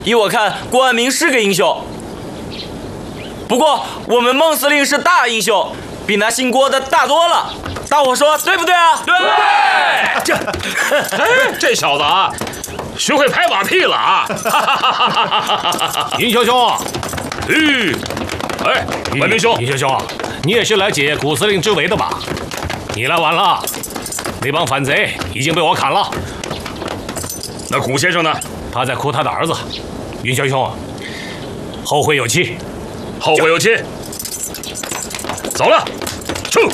依我看，郭安明是个英雄。不过我们孟司令是大英雄，比那姓郭的大多了。大伙说对不对啊？ 对。这小子啊，学会拍马屁了啊！ 云兄兄， 文明兄， 云兄兄，你也是来解古司令之围的吧？你来晚了，那帮反贼已经被我砍了。 那古先生呢？ 他在哭他的儿子。云兄兄，后会有期。 后会有期。走了。